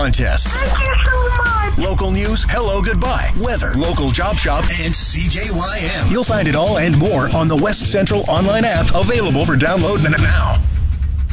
contests. Thank you so much. Local news, hello, goodbye, weather, local job shop, and CJYM. You'll find it all and more on the West Central online app, available for download now.